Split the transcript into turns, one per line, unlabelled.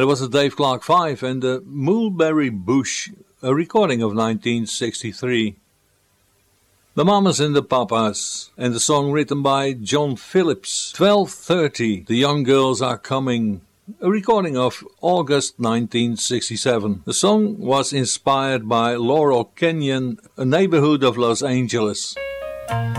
And it was the Dave Clark 5 and the Mulberry Bush, a recording of 1963. The Mamas and the Papas, and the song written by John Phillips, 12:30, The Young Girls Are Coming, a recording of August 1967. The song was inspired by Laurel Canyon, a neighborhood of Los Angeles.